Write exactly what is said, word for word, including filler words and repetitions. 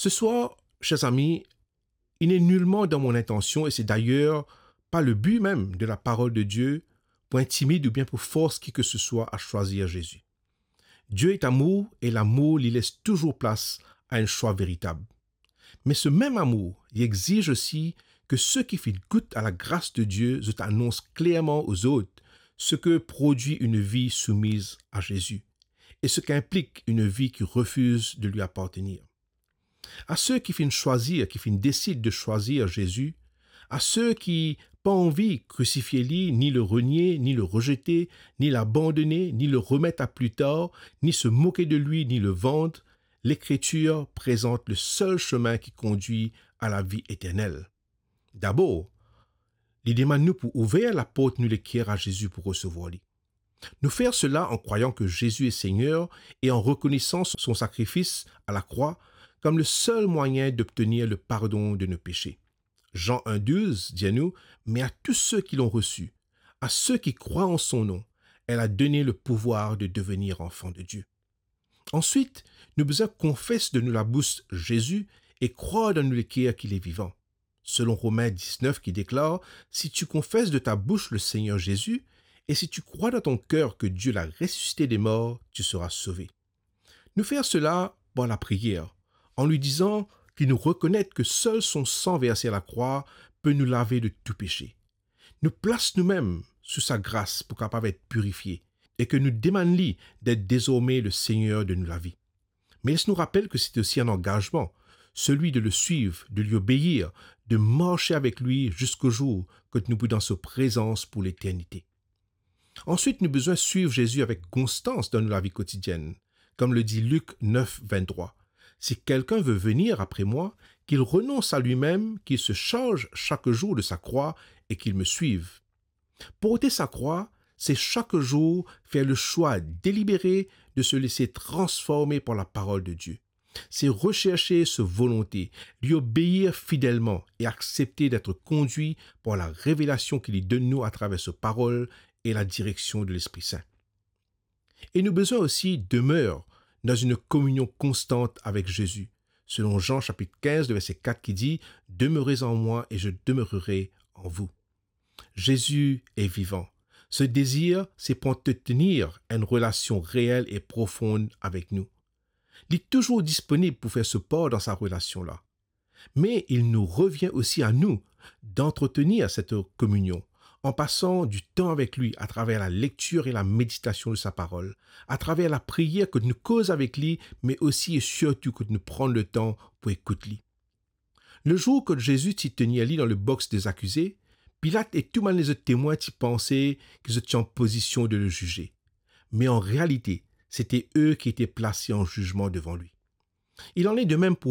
Ce soir, chers amis, il n'est nullement dans mon intention, et c'est d'ailleurs pas le but même de la parole de Dieu, pour intimider ou bien pour force qui que ce soit à choisir Jésus. Dieu est amour et l'amour lui laisse toujours place à un choix véritable. Mais ce même amour, il exige aussi que ceux qui font goût à la grâce de Dieu annoncent clairement aux autres ce que produit une vie soumise à Jésus et ce qu'implique une vie qui refuse de lui appartenir. À ceux qui finissent choisir, qui finissent décident de choisir Jésus, à ceux qui pas envie de crucifier lui, ni le renier, ni le rejeter, ni l'abandonner, ni le remettre à plus tard, ni se moquer de lui, ni le vendre, l'Écriture présente le seul chemin qui conduit à la vie éternelle. D'abord, il demande nous pour ouvrir la porte nous l'équerre à Jésus pour recevoir lui. Nous faire cela en croyant que Jésus est Seigneur et en reconnaissant son sacrifice à la croix comme le seul moyen d'obtenir le pardon de nos péchés. Jean un douze dit à nous, « Mais à tous ceux qui l'ont reçu, à ceux qui croient en son nom, elle a donné le pouvoir de devenir enfants de Dieu. » Ensuite, nous besoin confesse de nous la bouche Jésus et croire dans nous l'équerre qu'il est vivant. Selon Romains dix-neuf qui déclare, « Si tu confesses de ta bouche le Seigneur Jésus, et si tu crois dans ton cœur que Dieu l'a ressuscité des morts, tu seras sauvé. » Nous faire cela par la prière, en lui disant qu'il nous reconnaît que seul son sang versé à la croix peut nous laver de tout péché. Nous place nous-mêmes sous sa grâce pour capable être purifiés et que nous demandons d'être désormais le Seigneur de la vie. Mais il nous rappelle que c'est aussi un engagement, celui de le suivre, de lui obéir, de marcher avec lui jusqu'au jour que nous sommes dans sa présence pour l'éternité. Ensuite, nous besoin suivre Jésus avec constance dans la vie quotidienne, comme le dit Luc neuf, vingt-trois. Si quelqu'un veut venir après moi, qu'il renonce à lui-même, qu'il se charge chaque jour de sa croix et qu'il me suive. Porter sa croix, c'est chaque jour faire le choix délibéré de se laisser transformer par la parole de Dieu. C'est rechercher sa volonté, lui obéir fidèlement et accepter d'être conduit par la révélation qu'il lui donne nous à travers sa parole et la direction de l'Esprit Saint. Et nous besoin aussi demeure dans une communion constante avec Jésus, selon Jean chapitre quinze, verset quatre qui dit « Demeurez en moi et je demeurerai en vous ». Jésus est vivant. Ce désir, c'est pour tenir une relation réelle et profonde avec nous. Il est toujours disponible pour faire ce pas dans sa relation-là. Mais il nous revient aussi à nous d'entretenir cette communion, en passant du temps avec lui à travers la lecture et la méditation de sa parole, à travers la prière que nous causons avec lui, mais aussi et surtout que nous prenons le temps pour écouter lui. Le jour que Jésus s'y tenait lui dans le box des accusés, Pilate et tous les autres témoins y pensaient qu'ils étaient en position de le juger. Mais en réalité, c'était eux qui étaient placés en jugement devant lui. Il en est de même pour